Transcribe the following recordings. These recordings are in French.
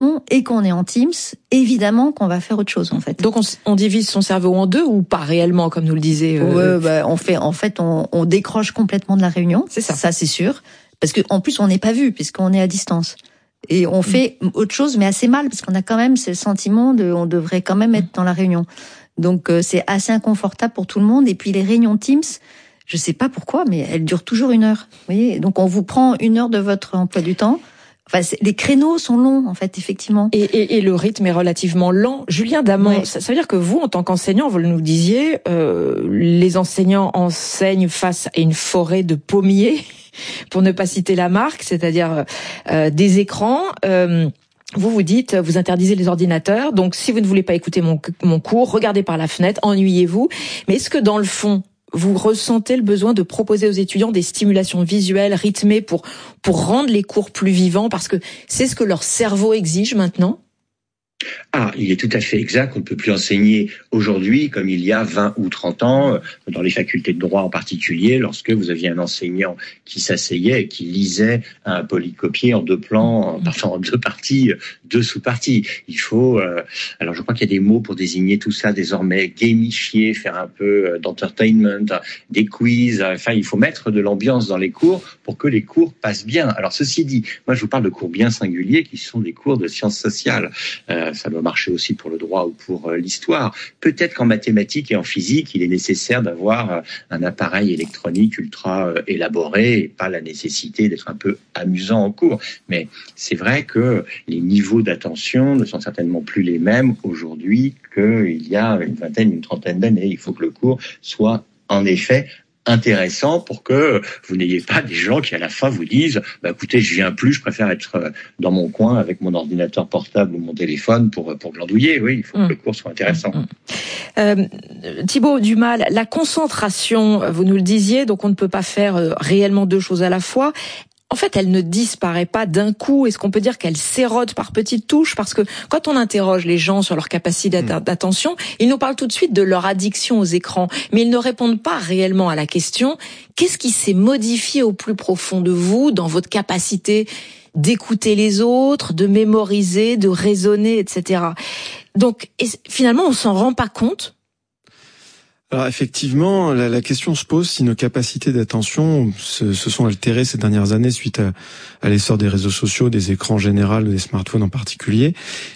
répond et qu'on est en Teams, évidemment qu'on va faire autre chose en fait. Donc on divise son cerveau en deux ou pas réellement, comme nous le disait on décroche complètement de la réunion. C'est ça. Ça c'est sûr, parce que en plus on n'est pas vu puisqu'on est à distance. Et on fait autre chose, mais assez mal, parce qu'on a quand même ce sentiment on devrait quand même être dans la réunion. Donc c'est assez inconfortable pour tout le monde. Et puis les réunions Teams, je sais pas pourquoi, mais elles durent toujours 1 heure. Vous voyez, donc on vous prend 1 heure de votre emploi du temps. Enfin, les créneaux sont longs, en fait, effectivement. Et le rythme est relativement lent. Julien Damant, ça veut dire que vous, en tant qu'enseignant, vous nous disiez, les enseignants enseignent face à une forêt de pommiers, pour ne pas citer la marque, c'est-à-dire des écrans. Vous dites, vous interdisez les ordinateurs. Donc, si vous ne voulez pas écouter mon cours, regardez par la fenêtre, ennuyez-vous. Mais est-ce que dans le fond, vous ressentez le besoin de proposer aux étudiants des stimulations visuelles rythmées pour rendre les cours plus vivants, parce que c'est ce que leur cerveau exige maintenant? Il est tout à fait exact. On ne peut plus enseigner aujourd'hui comme il y a 20 ou 30 ans, dans les facultés de droit en particulier, lorsque vous aviez un enseignant qui s'asseyait et qui lisait un polycopié en 2 plans, parfois en 2 parties, 2 sous-parties. Il faut, alors je crois qu'il y a des mots pour désigner tout ça désormais, gamifier, faire un peu d'entertainment, des quiz. Enfin, il faut mettre de l'ambiance dans les cours pour que les cours passent bien. Alors ceci dit, moi je vous parle de cours bien singuliers qui sont des cours de sciences sociales. Ça doit marcher aussi pour le droit ou pour l'histoire. Peut-être qu'en mathématiques et en physique, il est nécessaire d'avoir un appareil électronique ultra élaboré et pas la nécessité d'être un peu amusant en cours. Mais c'est vrai que les niveaux d'attention ne sont certainement plus les mêmes aujourd'hui qu'il y a une vingtaine, une trentaine d'années. Il faut que le cours soit en effet intéressant pour que vous n'ayez pas des gens qui à la fin vous disent écoutez, je viens plus, je préfère être dans mon coin avec mon ordinateur portable ou mon téléphone pour glandouiller. Oui, il faut que le cours soit intéressant. Thibaut Dumas, la concentration, vous nous le disiez, donc on ne peut pas faire réellement 2 choses à la fois. En fait, elle ne disparaît pas d'un coup. Est-ce qu'on peut dire qu'elle s'érode par petites touches? Parce que quand on interroge les gens sur leur capacité d'attention, ils nous parlent tout de suite de leur addiction aux écrans. Mais ils ne répondent pas réellement à la question: qu'est-ce qui s'est modifié au plus profond de vous, dans votre capacité d'écouter les autres, de mémoriser, de raisonner, etc. Donc, finalement, on s'en rend pas compte? Alors effectivement, la question se pose si nos capacités d'attention se sont altérées ces dernières années suite à l'essor des réseaux sociaux, des écrans généraux, des smartphones en particulier.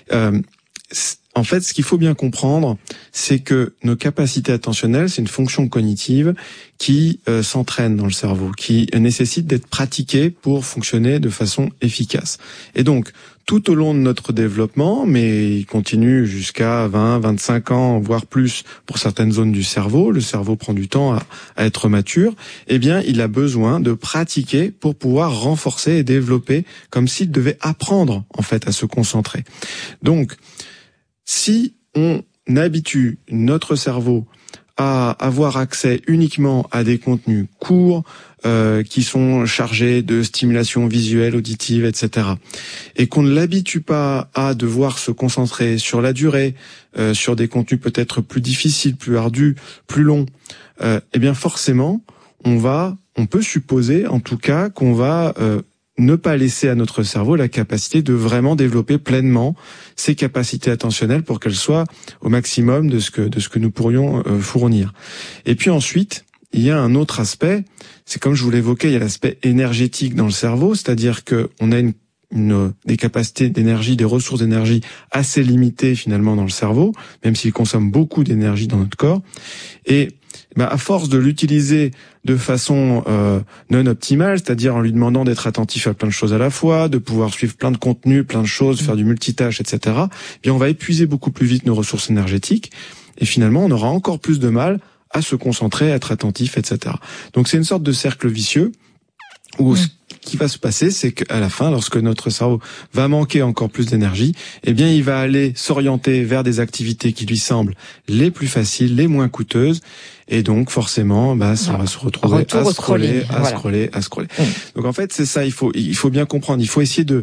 En fait, ce qu'il faut bien comprendre, c'est que nos capacités attentionnelles, c'est une fonction cognitive qui s'entraîne dans le cerveau, qui nécessite d'être pratiquée pour fonctionner de façon efficace. Et donc, tout au long de notre développement, mais il continue jusqu'à 20, 25 ans, voire plus pour certaines zones du cerveau, le cerveau prend du temps à être mature, eh bien, il a besoin de pratiquer pour pouvoir renforcer et développer, comme s'il devait apprendre, en fait, à se concentrer. Donc, si on habitue notre cerveau à avoir accès uniquement à des contenus courts, qui sont chargés de stimulation visuelle, auditive, etc., et qu'on ne l'habitue pas à devoir se concentrer sur la durée, sur des contenus peut-être plus difficiles, plus ardus, plus longs, eh bien forcément, on peut supposer en tout cas qu'on va ne pas laisser à notre cerveau la capacité de vraiment développer pleinement ses capacités attentionnelles pour qu'elles soient au maximum de ce que nous pourrions fournir. Et puis ensuite, il y a un autre aspect, c'est comme je vous l'évoquais, il y a l'aspect énergétique dans le cerveau, c'est-à-dire que on a des capacités d'énergie, des ressources d'énergie assez limitées finalement dans le cerveau, même s'il consomme beaucoup d'énergie dans notre corps. Et à force de l'utiliser de façon non optimale, c'est-à-dire en lui demandant d'être attentif à plein de choses à la fois, de pouvoir suivre plein de contenus, plein de choses, faire du multitâche, etc., bien on va épuiser beaucoup plus vite nos ressources énergétiques, et finalement on aura encore plus de mal à se concentrer, à être attentif, etc. Donc c'est une sorte de cercle vicieux où ce qui va se passer, c'est qu'à la fin, lorsque notre cerveau va manquer encore plus d'énergie, eh bien, il va aller s'orienter vers des activités qui lui semblent les plus faciles, les moins coûteuses, et donc forcément, ça va se retrouver à scroller. Donc en fait, c'est ça, il faut bien comprendre. Il faut essayer de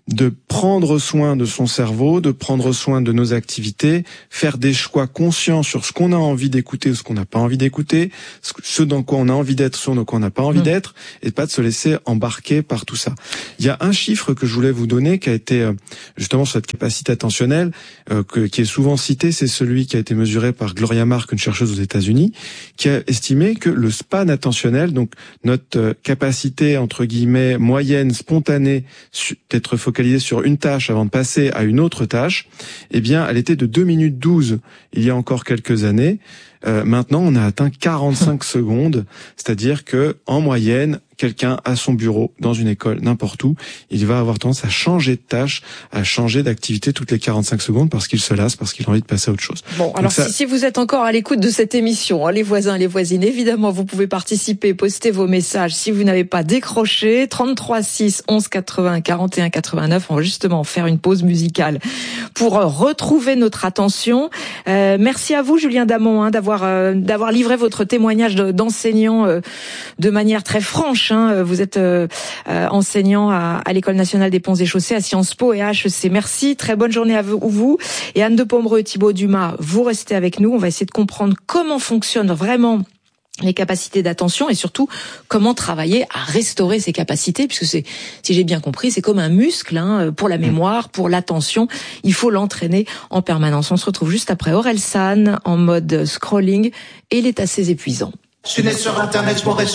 de prendre soin de son cerveau, de prendre soin de nos activités, faire des choix conscients sur ce qu'on a envie d'écouter ou ce qu'on n'a pas envie d'écouter, ce dans quoi on a envie d'être, ce dans quoi on n'a pas envie d'être, et pas de se laisser embarquer par tout ça. Il y a un chiffre que je voulais vous donner qui a été justement sur cette capacité attentionnelle, qui est souvent cité, c'est celui qui a été mesuré par Gloria Mark, une chercheuse aux États-Unis, qui a estimé que le span attentionnel, donc notre capacité entre guillemets moyenne, spontanée, d'être focalisé sur une tâche avant de passer à une autre tâche, eh bien, elle était de 2 minutes 12 il y a encore quelques années. Maintenant, on a atteint 45 secondes, c'est-à-dire que en moyenne, quelqu'un à son bureau, dans une école, n'importe où, il va avoir tendance à changer de tâche, à changer d'activité toutes les 45 secondes parce qu'il se lasse, parce qu'il a envie de passer à autre chose. Bon, alors si vous êtes encore à l'écoute de cette émission, les voisins, les voisines, évidemment, vous pouvez participer, poster vos messages. Si vous n'avez pas décroché, 33 6 11 80 41 89, on va justement faire une pause musicale pour retrouver notre attention. Merci à vous, Julien Damon, d'avoir livré votre témoignage d'enseignant de manière très franche. Vous êtes enseignant à l'École nationale des ponts et chaussées, à Sciences Po et à HEC. Merci, très bonne journée à vous. Et Anne de Pomereux et Thibaut Dumas, vous restez avec nous. On va essayer de comprendre comment fonctionnent vraiment les capacités d'attention et surtout comment travailler à restaurer ces capacités, puisque si j'ai bien compris, c'est comme un muscle pour la mémoire, pour l'attention. Il faut l'entraîner en permanence. On se retrouve juste après Orelsan en mode scrolling et il est assez épuisant. Je suis né sur Internet, je m'aurais